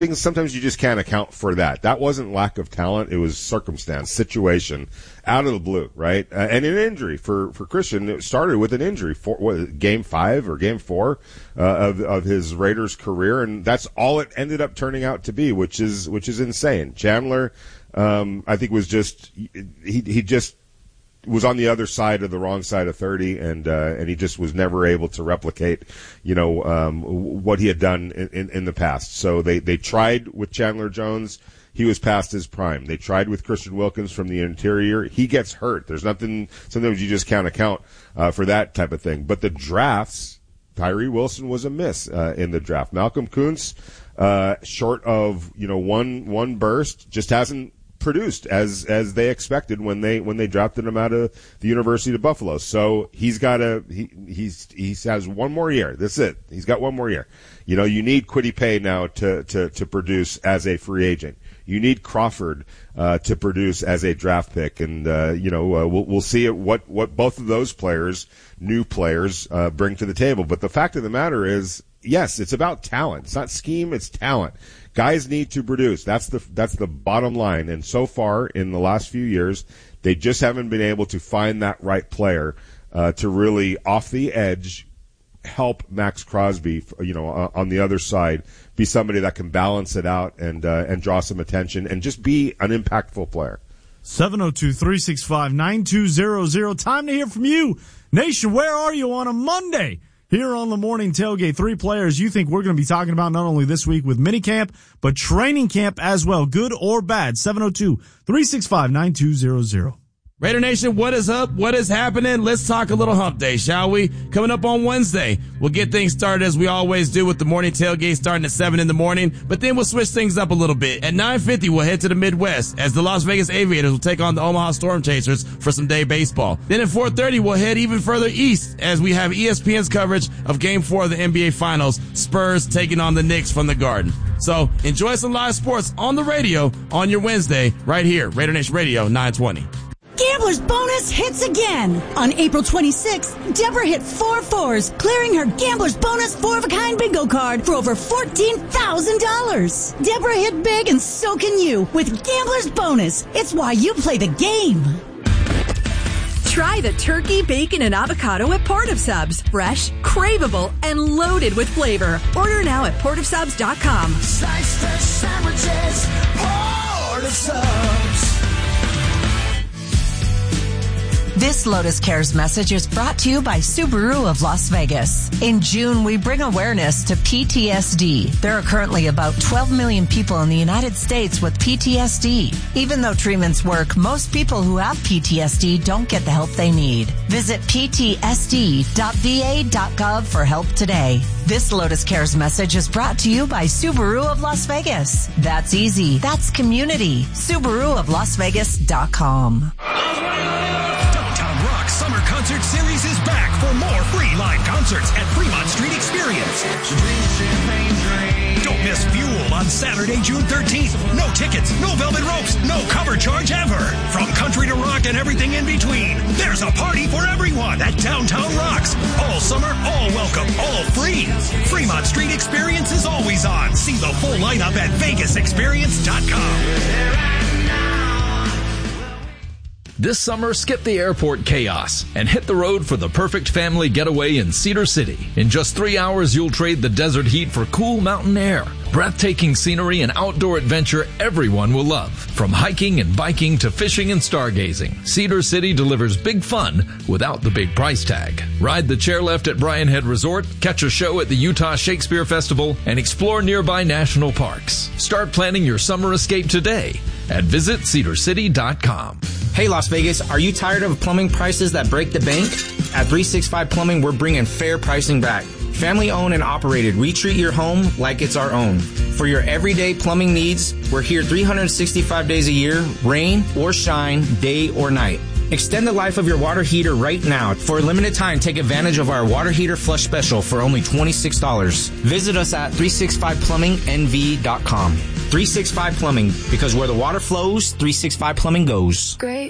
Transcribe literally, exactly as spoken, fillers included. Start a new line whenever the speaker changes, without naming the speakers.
sometimes you just can't account for that. That wasn't lack of talent. It was circumstance, situation, out of the blue, right? Uh, and an injury for, for Christian. It started with an injury for what, game five or game four uh, of, of his Raiders career. And that's all it ended up turning out to be, which is, which is insane. Chandler, um, I think was just, he, he just, was on the other side of the wrong side of thirty, and uh, and he just was never able to replicate, you know, um, what he had done in, in, in the past. So they, they tried with Chandler Jones. He was past his prime. They tried with Christian Wilkins from the interior. He gets hurt. There's nothing, sometimes you just can't account uh, for that type of thing. But the drafts, Tyree Wilson was a miss uh, in the draft. Malcolm Kuntz, uh, short of, you know, one one burst, just hasn't produced as as they expected when they when they drafted him out of the University of Buffalo. So he's got a he he's he has one more year. That's it. He's got one more year. You know, you need Kwity Paye now to to to produce as a free agent. You need Crawford uh, to produce as a draft pick, and uh, you know uh, we'll we'll see what what both of those players, new players, uh, bring to the table. But the fact of the matter is, yes, it's about talent. It's not scheme. It's talent. Guys need to produce. That's the that's the bottom line. And so far in the last few years, they just haven't been able to find that right player uh, to really off the edge help Max Crosby, you know, uh, on the other side, be somebody that can balance it out and uh, and draw some attention and just be an impactful player.
seven oh two, three six five, nine two zero zero. Time to hear from you. Nation, where are you on a Monday? Here on the Morning Tailgate, three players you think we're going to be talking about not only this week with minicamp, but training camp as well, good or bad. seven oh two, three six five, nine two zero zero.
Raider Nation, what is up? What is happening? Let's talk a little hump day, shall we? Coming up on Wednesday, we'll get things started as we always do with the Morning Tailgate starting at seven in the morning, but then we'll switch things up a little bit. At nine fifty, we'll head to the Midwest as the Las Vegas Aviators will take on the Omaha Storm Chasers for some day baseball. Then at four thirty, we'll head even further east as we have E S P N's coverage of Game four of the N B A Finals, Spurs taking on the Knicks from the Garden. So enjoy some live sports on the radio on your Wednesday right here, Raider Nation Radio nine twenty.
Gambler's Bonus hits again. On April twenty-sixth, Deborah hit four fours, clearing her Gambler's Bonus four-of-a-kind bingo card for over fourteen thousand dollars. Deborah hit big, and so can you with Gambler's Bonus. It's why you play the game.
Try the turkey, bacon, and avocado at Port of Subs. Fresh, craveable, and loaded with flavor. Order now at port of subs dot com.
Slice fresh sandwiches, Port of Subs.
This Lotus Cares message is brought to you by Subaru of Las Vegas. In June, we bring awareness to P T S D. There are currently about twelve million people in the United States with P T S D. Even though treatments work, most people who have P T S D don't get the help they need. Visit p t s d dot v a dot gov for help today. This Lotus Cares message is brought to you by Subaru of Las Vegas. That's easy. That's community. Subaru of Las Vegas dot com.
Summer Concert Series is back for more free live concerts at Fremont Street Experience. Don't miss Fuel on Saturday, June thirteenth. No tickets, no velvet ropes, no cover charge ever. From country to rock and everything in between, there's a party for everyone at Downtown Rocks. All summer, all welcome, all free. Fremont Street Experience is always on. See the full lineup at vegas experience dot com.
This summer, skip the airport chaos and hit the road for the perfect family getaway in Cedar City. In just three hours, you'll trade the desert heat for cool mountain air. Breathtaking scenery and outdoor adventure everyone will love. From hiking and biking to fishing and stargazing, Cedar City delivers big fun without the big price tag. Ride the chairlift at Bryan Head Resort, catch a show at the Utah Shakespeare Festival, and explore nearby national parks. Start planning your summer escape today at visit cedar city dot com.
Hey Las Vegas, are you tired of plumbing prices that break the bank? At three sixty-five Plumbing, we're bringing fair pricing back. Family owned and operated, we treat your home like it's our own. For your everyday plumbing needs, we're here three hundred sixty-five days a year, rain or shine, day or night. Extend the life of your water heater right now. For a limited time, take advantage of our water heater flush special for only twenty-six dollars. Visit us at three sixty-five plumbing n v dot com. three sixty-five Plumbing, because where the water flows, three sixty-five Plumbing goes.
Great.